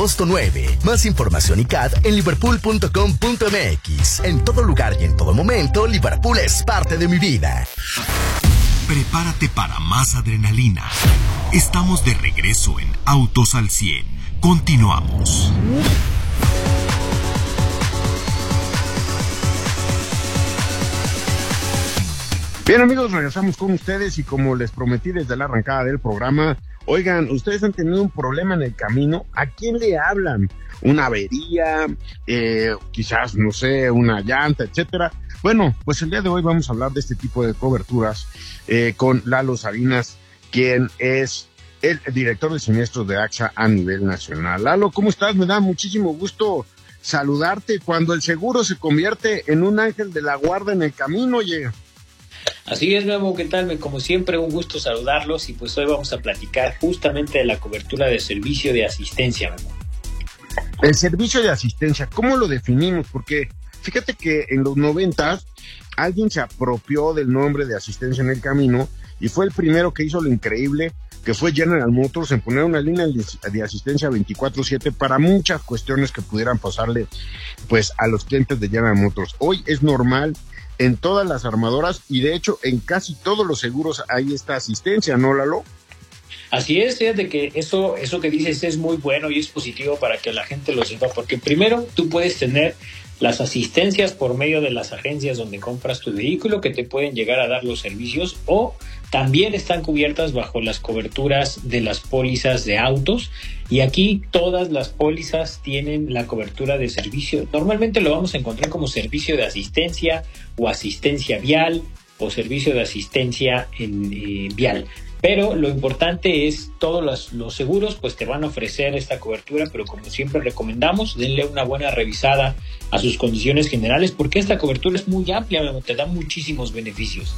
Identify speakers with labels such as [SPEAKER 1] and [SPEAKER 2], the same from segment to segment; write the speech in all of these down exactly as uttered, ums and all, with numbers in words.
[SPEAKER 1] agosto nueve. Más información y C A D en liverpool punto com punto m x. En todo lugar y en todo momento, Liverpool es parte de mi vida.
[SPEAKER 2] Prepárate para más adrenalina. Estamos de regreso en Autos al cien. Continuamos.
[SPEAKER 3] Bien, amigos, regresamos con ustedes y como les prometí desde la arrancada del programa, oigan, ustedes han tenido un problema en el camino, ¿a quién le hablan? ¿Una avería? Eh, quizás, no sé, una llanta, etcétera. Bueno, pues el día de hoy vamos a hablar de este tipo de coberturas eh, con Lalo Salinas, quien es el director de siniestros de AXA a nivel nacional. Lalo, ¿cómo estás? Me da muchísimo gusto saludarte cuando el seguro se convierte en un ángel de la guarda en el camino, oye.
[SPEAKER 4] Así es, Memo, ¿qué tal? Como siempre, un gusto saludarlos y pues hoy vamos a platicar justamente de la cobertura de servicio de asistencia, Memo.
[SPEAKER 3] El servicio de asistencia, ¿cómo lo definimos? Porque fíjate que en los noventas alguien se apropió del nombre de asistencia en el camino y fue el primero que hizo lo increíble, que fue General Motors, en poner una línea de asistencia veinticuatro siete para muchas cuestiones que pudieran pasarle pues a los clientes de General Motors. Hoy es normal en todas las armadoras y de hecho en casi todos los seguros hay esta asistencia, ¿no, Lalo?
[SPEAKER 4] Así es, fíjate que eso, eso que dices es muy bueno y es positivo para que la gente lo sepa, porque primero tú puedes tener las asistencias por medio de las agencias donde compras tu vehículo que te pueden llegar a dar los servicios o también están cubiertas bajo las coberturas de las pólizas de autos y aquí todas las pólizas tienen la cobertura de servicio. Normalmente lo vamos a encontrar como servicio de asistencia o asistencia vial o servicio de asistencia en, eh, vial. Pero lo importante es, todos los, los seguros pues te van a ofrecer esta cobertura, pero como siempre recomendamos, denle una buena revisada a sus condiciones generales, porque esta cobertura es muy amplia, te da muchísimos beneficios.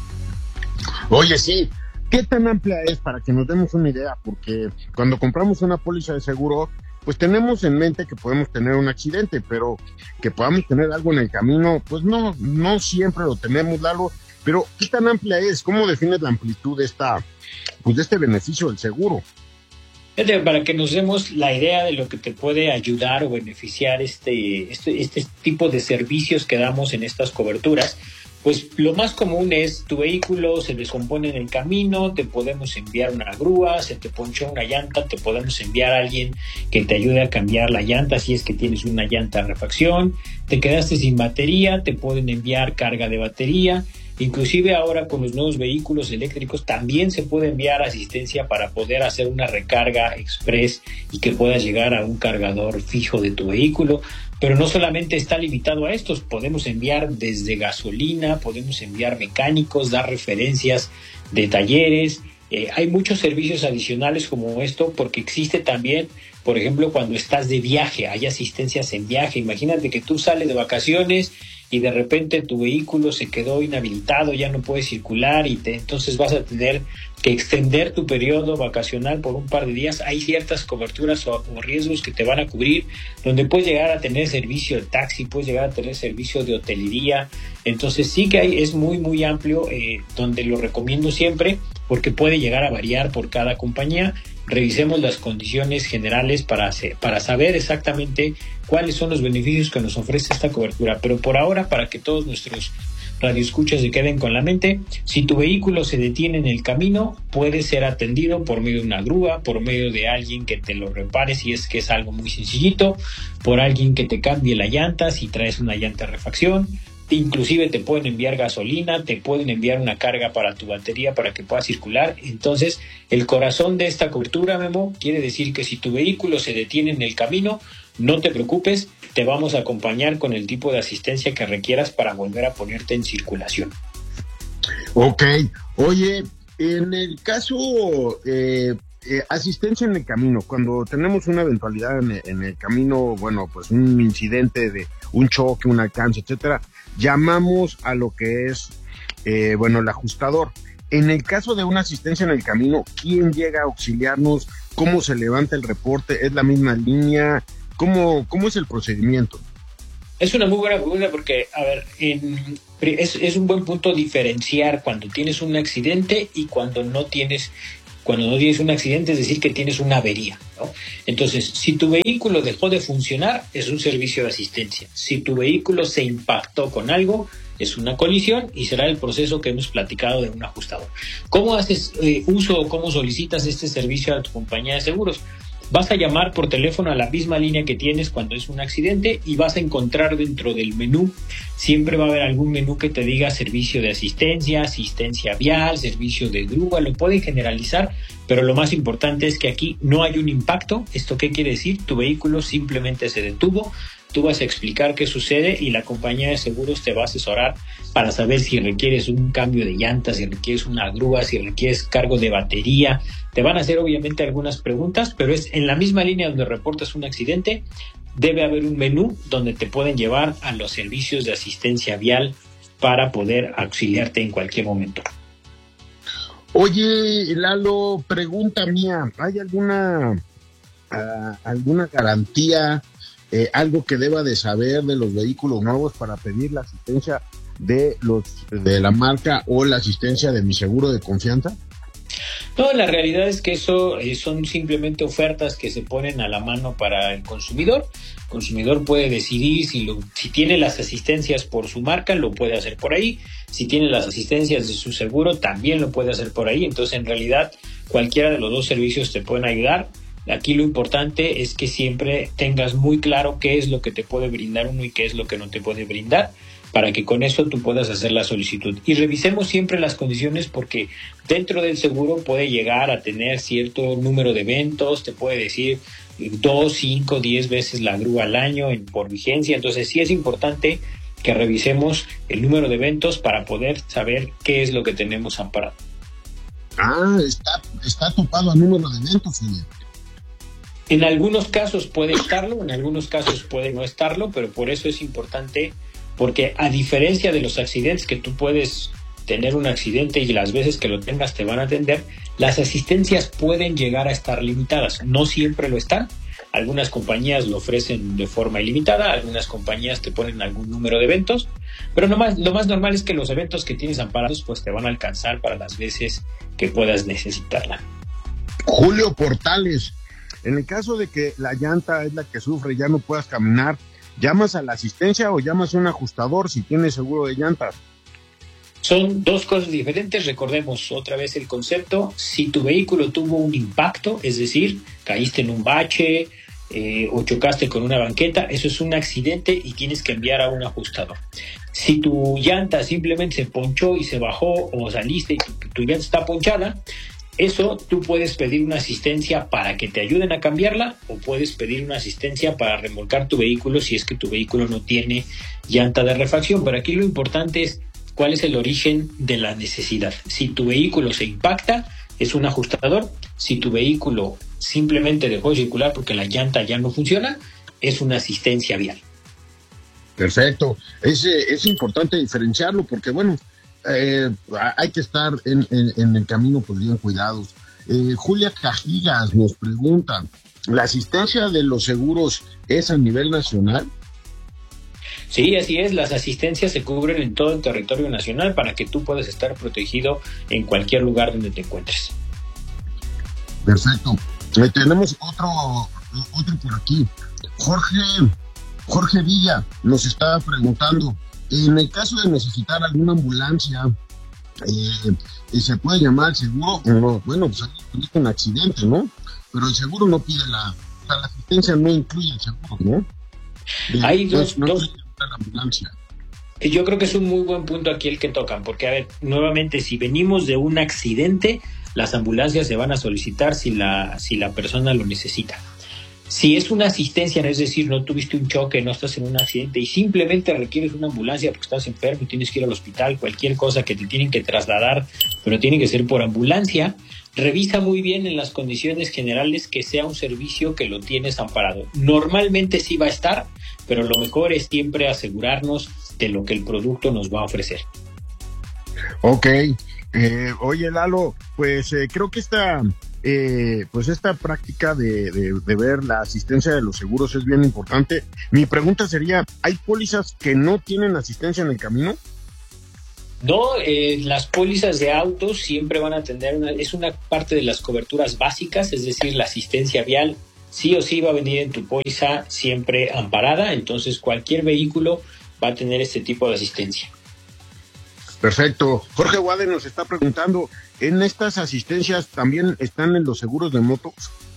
[SPEAKER 3] Oye, sí, ¿qué tan amplia es para que nos demos una idea? Porque cuando compramos una póliza de seguro, pues tenemos en mente que podemos tener un accidente, pero que podamos tener algo en el camino, pues no, no siempre lo tenemos, Lalo. Pero, ¿qué tan amplia es? ¿Cómo defines la amplitud de esta, pues de este beneficio del seguro?
[SPEAKER 4] Para que nos demos la idea de lo que te puede ayudar o beneficiar este, este, este tipo de servicios que damos en estas coberturas, pues lo más común es tu vehículo se descompone en el camino, te podemos enviar una grúa, se te ponchó una llanta, te podemos enviar a alguien que te ayude a cambiar la llanta si es que tienes una llanta de refacción, te quedaste sin batería, te pueden enviar carga de batería. Inclusive ahora con los nuevos vehículos eléctricos también se puede enviar asistencia para poder hacer una recarga express y que puedas llegar a un cargador fijo de tu vehículo. Pero no solamente está limitado a estos, podemos enviar desde gasolina, podemos enviar mecánicos, dar referencias de talleres. Eh, hay muchos servicios adicionales como esto porque existe también, por ejemplo, cuando estás de viaje, hay asistencias en viaje. Imagínate que tú sales de vacaciones y de repente tu vehículo se quedó inhabilitado, ya no puede circular y te, entonces vas a tener que extender tu periodo vacacional por un par de días. Hay ciertas coberturas o, o riesgos que te van a cubrir, donde puedes llegar a tener servicio de taxi, puedes llegar a tener servicio de hotelería. Entonces sí que hay, es muy muy amplio, eh, donde lo recomiendo siempre porque puede llegar a variar por cada compañía. Revisemos las condiciones generales para, hacer, para saber exactamente cuáles son los beneficios que nos ofrece esta cobertura. Pero por ahora, para que todos nuestros radioescuchas se queden con la mente, si tu vehículo se detiene en el camino, puede ser atendido por medio de una grúa, por medio de alguien que te lo repare si es que es algo muy sencillito, por alguien que te cambie la llanta si traes una llanta de refacción. Inclusive te pueden enviar gasolina, te pueden enviar una carga para tu batería para que puedas circular. Entonces, el corazón de esta cobertura, Memo, quiere decir que si tu vehículo se detiene en el camino, no te preocupes, te vamos a acompañar con el tipo de asistencia que requieras para volver a ponerte en circulación.
[SPEAKER 3] Ok, oye, en el caso eh, eh, asistencia en el camino, cuando tenemos una eventualidad en el, en el camino, bueno, pues un incidente de un choque, un alcance, etcétera, llamamos a lo que es, eh, bueno, el ajustador. En el caso de una asistencia en el camino, ¿quién llega a auxiliarnos? ¿Cómo se levanta el reporte? ¿Es la misma línea? ¿Cómo, cómo es el procedimiento?
[SPEAKER 4] Es una muy buena pregunta porque, a ver, en, es, es un buen punto diferenciar cuando tienes un accidente y cuando no tienes Cuando no tienes un accidente es decir que tienes una avería, ¿no? Entonces, si tu vehículo dejó de funcionar, es un servicio de asistencia. Si tu vehículo se impactó con algo, es una colisión y será el proceso que hemos platicado de un ajustador. ¿Cómo haces eh, uso o cómo solicitas este servicio a tu compañía de seguros? Vas a llamar por teléfono a la misma línea que tienes cuando es un accidente y vas a encontrar dentro del menú, siempre va a haber algún menú que te diga servicio de asistencia, asistencia vial, servicio de grúa, lo pueden generalizar, pero lo más importante es que aquí no hay un impacto. ¿Esto qué quiere decir? Tu vehículo simplemente se detuvo, tú vas a explicar qué sucede y la compañía de seguros te va a asesorar para saber si requieres un cambio de llantas, si requieres una grúa, si requieres cargo de batería. Te van a hacer obviamente algunas preguntas, pero es en la misma línea donde reportas un accidente, debe haber un menú donde te pueden llevar a los servicios de asistencia vial para poder auxiliarte en cualquier momento.
[SPEAKER 3] Oye, Lalo, pregunta mía, ¿hay alguna, uh, alguna garantía, eh, algo que deba de saber de los vehículos nuevos para pedir la asistencia de los de la marca o la asistencia de mi seguro de confianza?
[SPEAKER 4] No, la realidad es que eso eh, son simplemente ofertas que se ponen a la mano para el consumidor. El consumidor puede decidir si, lo, si tiene las asistencias por su marca, lo puede hacer por ahí. Si tiene las asistencias de su seguro, también lo puede hacer por ahí. Entonces, en realidad, cualquiera de los dos servicios te pueden ayudar. Aquí lo importante es que siempre tengas muy claro qué es lo que te puede brindar uno y qué es lo que no te puede brindar, para que con eso tú puedas hacer la solicitud. Y revisemos siempre las condiciones porque dentro del seguro puede llegar a tener cierto número de eventos, te puede decir dos, cinco, diez veces la grúa al año en, por vigencia. Entonces sí es importante que revisemos el número de eventos para poder saber qué es lo que tenemos amparado.
[SPEAKER 3] Ah, está, está topado al número de eventos, señor.
[SPEAKER 4] En algunos casos puede estarlo, en algunos casos puede no estarlo, pero por eso es importante. Porque a diferencia de los accidentes que tú puedes tener un accidente y las veces que lo tengas te van a atender, las asistencias pueden llegar a estar limitadas. No siempre lo están. Algunas compañías lo ofrecen de forma ilimitada, algunas compañías te ponen algún número de eventos, pero lo más, lo más normal es que los eventos que tienes amparados pues te van a alcanzar para las veces que puedas necesitarla.
[SPEAKER 3] Julio Portales, en el caso de que la llanta es la que sufre y ya no puedas caminar, ¿llamas a la asistencia o llamas a un ajustador si tienes seguro de llantas?
[SPEAKER 4] Son dos cosas diferentes. Recordemos otra vez el concepto. Si tu vehículo tuvo un impacto, es decir, caíste en un bache eh, o chocaste con una banqueta, eso es un accidente y tienes que enviar a un ajustador. Si tu llanta simplemente se ponchó y se bajó o saliste y tu, tu llanta está ponchada, eso tú puedes pedir una asistencia para que te ayuden a cambiarla o puedes pedir una asistencia para remolcar tu vehículo si es que tu vehículo no tiene llanta de refacción. Pero aquí lo importante es cuál es el origen de la necesidad. Si tu vehículo se impacta, es un ajustador. Si tu vehículo simplemente dejó de circular porque la llanta ya no funciona, es una asistencia vial.
[SPEAKER 3] Perfecto. Es, es importante diferenciarlo porque, bueno, Eh, hay que estar en, en, en el camino pues bien cuidados. Eh, Julia Cajigas nos pregunta, ¿la asistencia de los seguros es a nivel nacional?
[SPEAKER 4] Sí, así es, las asistencias se cubren en todo el territorio nacional para que tú puedas estar protegido en cualquier lugar donde te encuentres.
[SPEAKER 3] Perfecto. Eh, tenemos otro, otro por aquí. Jorge, Jorge Villa nos está preguntando, en el caso de necesitar alguna ambulancia, eh, ¿se puede llamar al seguro? No, bueno, pues ahí es un accidente, ¿no? Pero el seguro no pide la... O sea, la asistencia no incluye el seguro, ¿no? Eh,
[SPEAKER 4] Hay dos...
[SPEAKER 3] no, no
[SPEAKER 4] dos...
[SPEAKER 3] la ambulancia.
[SPEAKER 4] Yo creo que es un muy buen punto aquí el que tocan, porque, a ver, nuevamente, si venimos de un accidente, las ambulancias se van a solicitar si la, si la persona lo necesita. Si es una asistencia, es decir, no tuviste un choque, no estás en un accidente y simplemente requieres una ambulancia porque estás enfermo y tienes que ir al hospital, cualquier cosa que te tienen que trasladar, pero tiene que ser por ambulancia, revisa muy bien en las condiciones generales que sea un servicio que lo tienes amparado. Normalmente sí va a estar, pero lo mejor es siempre asegurarnos de lo que el producto nos va a ofrecer.
[SPEAKER 3] Ok. Eh, oye, Lalo, pues eh, creo que esta... Eh, pues esta práctica de, de, de ver la asistencia de los seguros es bien importante. Mi pregunta sería, ¿hay pólizas que no tienen asistencia en el camino?
[SPEAKER 4] No, eh, las pólizas de autos siempre van a tener una, es una parte de las coberturas básicas, es decir, la asistencia vial sí o sí va a venir en tu póliza siempre amparada, entonces cualquier vehículo va a tener este tipo de asistencia.
[SPEAKER 3] Perfecto. Jorge Wade nos está preguntando, ¿en estas asistencias también están en los seguros de motos?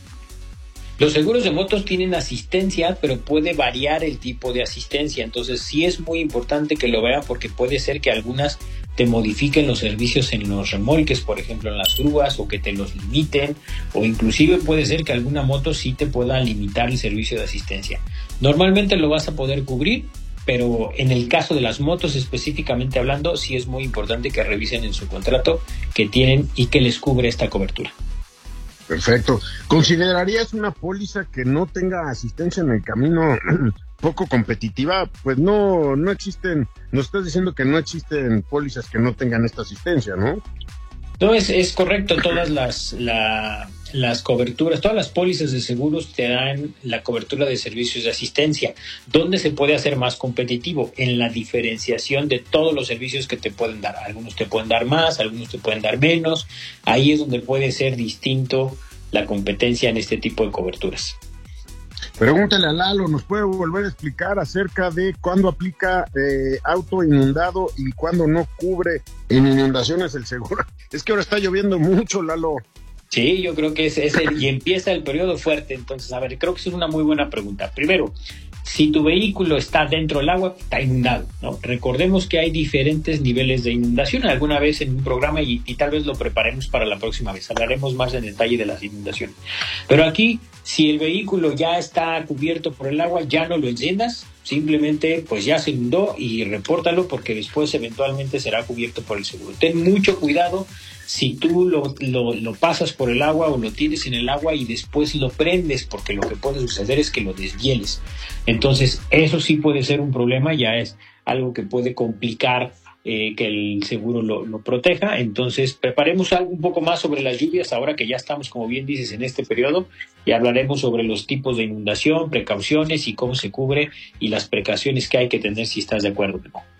[SPEAKER 4] Los seguros de motos tienen asistencia, pero puede variar el tipo de asistencia. Entonces sí es muy importante que lo vean porque puede ser que algunas te modifiquen los servicios en los remolques, por ejemplo en las grúas, o que te los limiten, o inclusive puede ser que alguna moto sí te pueda limitar el servicio de asistencia. Normalmente lo vas a poder cubrir, pero en el caso de las motos específicamente hablando, sí es muy importante que revisen en su contrato que tienen y que les cubre esta cobertura.
[SPEAKER 3] Perfecto. ¿Considerarías una póliza que no tenga asistencia en el camino poco competitiva? Pues no, no existen, nos estás diciendo que no existen pólizas que no tengan esta asistencia, ¿no?
[SPEAKER 4] No, es, es correcto, todas las, la, las coberturas, todas las pólizas de seguros te dan la cobertura de servicios de asistencia. ¿Dónde se puede hacer más competitivo? En la diferenciación de todos los servicios que te pueden dar. Algunos te pueden dar más, algunos te pueden dar menos. Ahí es donde puede ser distinto la competencia en este tipo de coberturas.
[SPEAKER 3] Pregúntale a Lalo, ¿nos puede volver a explicar acerca de cuándo aplica eh, auto inundado y cuándo no cubre en inundaciones el seguro? Es que ahora está lloviendo mucho, Lalo.
[SPEAKER 4] Sí, yo creo que es, es el, y empieza el periodo fuerte. Entonces, a ver, creo que es una muy buena pregunta. Primero, si tu vehículo está dentro del agua, está inundado, ¿no? Recordemos que hay diferentes niveles de inundación. Alguna vez en un programa, y, y tal vez lo preparemos para la próxima vez, hablaremos más en detalle de las inundaciones. Pero aquí, si el vehículo ya está cubierto por el agua, ya no lo enciendas, simplemente pues ya se inundó y repórtalo porque después eventualmente será cubierto por el seguro. Ten mucho cuidado si tú lo, lo, lo pasas por el agua o lo tienes en el agua y después lo prendes, porque lo que puede suceder es que lo deshieles. Entonces eso sí puede ser un problema, ya es algo que puede complicar eh, que el seguro lo, lo proteja. Entonces preparemos algo un poco más sobre las lluvias ahora que ya estamos, como bien dices, en este periodo, y hablaremos sobre los tipos de inundación, precauciones y cómo se cubre y las precauciones que hay que tener, si estás de acuerdo.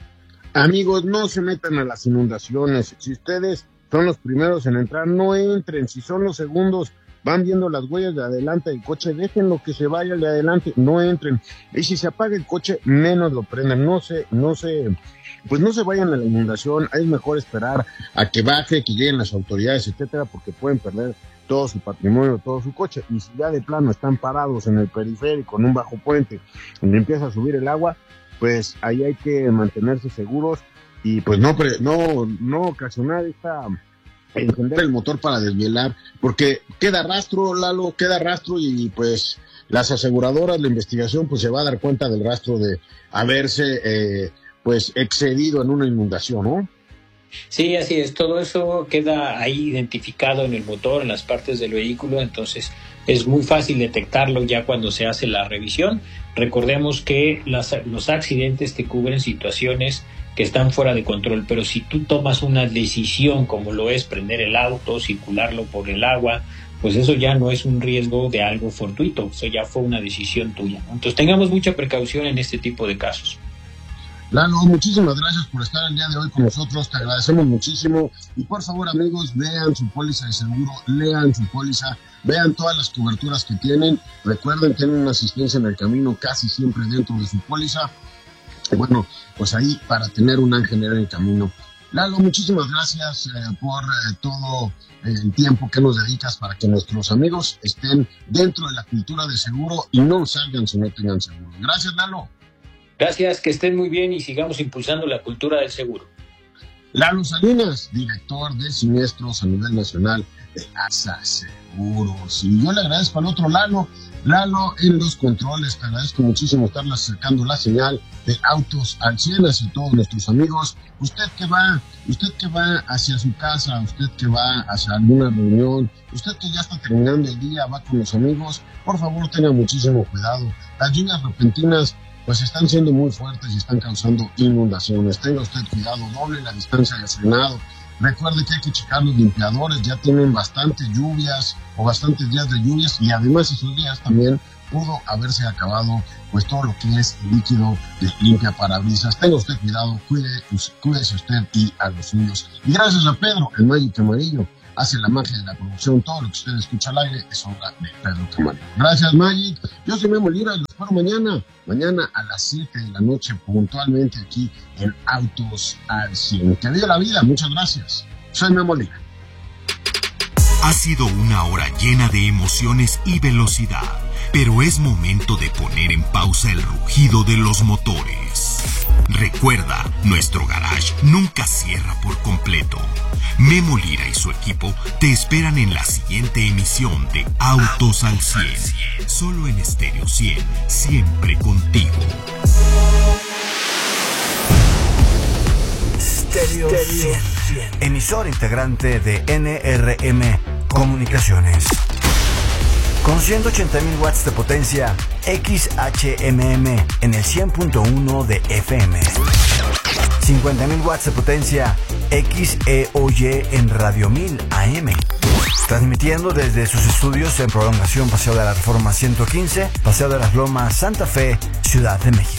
[SPEAKER 3] Amigos, no se metan a las inundaciones. Si ustedes son los primeros en entrar, no entren. Si son los segundos, van viendo las huellas de adelante del coche, déjenlo que se vaya de adelante, no entren. Y si se apaga el coche, menos lo prendan. No se, no se, pues no se vayan a la inundación. Es mejor esperar a que baje, que lleguen las autoridades, etcétera, porque pueden perder todo su patrimonio, todo su coche. Y si ya de plano están parados en el periférico, en un bajo puente, donde empieza a subir el agua, pues ahí hay que mantenerse seguros y pues no no no ocasionar esta encender el motor para desvielar, porque queda rastro, Lalo, queda rastro y pues las aseguradoras, la investigación pues se va a dar cuenta del rastro de haberse eh, pues excedido en una inundación, ¿no?
[SPEAKER 4] Sí, así es, todo eso queda ahí identificado en el motor, en las partes del vehículo, entonces es muy fácil detectarlo ya cuando se hace la revisión. Recordemos que las, los accidentes te cubren situaciones que están fuera de control, pero si tú tomas una decisión como lo es prender el auto, circularlo por el agua, pues eso ya no es un riesgo de algo fortuito, eso ya fue una decisión tuya. Entonces tengamos mucha precaución en este tipo de casos.
[SPEAKER 3] Lalo, muchísimas gracias por estar el día de hoy con nosotros, te agradecemos muchísimo y por favor amigos, vean su póliza de seguro, lean su póliza, vean todas las coberturas que tienen, recuerden, tienen una asistencia en el camino casi siempre dentro de su póliza, y bueno, pues ahí para tener un ángel en el camino. Lalo, muchísimas gracias eh, por eh, todo el tiempo que nos dedicas para que nuestros amigos estén dentro de la cultura de seguro y no salgan si no tengan seguro. Gracias, Lalo.
[SPEAKER 4] Gracias, que estén muy bien y sigamos impulsando la cultura del seguro.
[SPEAKER 3] Lalo Salinas, director de siniestros a nivel nacional de A S A Seguros. Y yo le agradezco al otro Lalo, Lalo en los controles, te agradezco muchísimo estarle acercando la señal de Autos al cien hacia todos nuestros amigos. Usted que va, usted que va hacia su casa, usted que va hacia alguna reunión, usted que ya está terminando el día, va con los amigos, por favor tenga muchísimo cuidado. Las lluvias repentinas pues están siendo muy fuertes y están causando inundaciones. Tenga usted cuidado, doble la distancia de frenado. Recuerde que hay que checar los limpiadores, ya tienen bastantes lluvias o bastantes días de lluvias y además esos días también pudo haberse acabado pues todo lo que es líquido de limpia parabrisas. Tenga usted cuidado, cuide, cuídese usted y a los suyos. Y gracias a Pedro, el Magic Amarillo, hace la magia de la producción. Todo lo que usted escucha al aire es obra de Pedro Camarillo. Gracias, Magic. Yo soy Memo Lira y los espero mañana. Mañana a las siete de la noche, puntualmente aquí en Autos al cien. Que viva la vida. Muchas gracias. Soy Memo Lira.
[SPEAKER 2] Ha sido una hora llena de emociones y velocidad, pero es momento de poner en pausa el rugido de los motores. Recuerda, nuestro garage nunca cierra por completo. Memo Lira y su equipo te esperan en la siguiente emisión de Autos al cien, solo en Estéreo cien, siempre contigo.
[SPEAKER 5] Estéreo cien, emisor integrante de N R M Comunicaciones. Con ciento ochenta mil watts de potencia X H M M en el cien punto uno de F M. cincuenta mil watts de potencia X E O Y en Radio mil A M. Transmitiendo desde sus estudios en Prolongación Paseo de la Reforma ciento quince, Paseo de las Lomas, Santa Fe, Ciudad de México.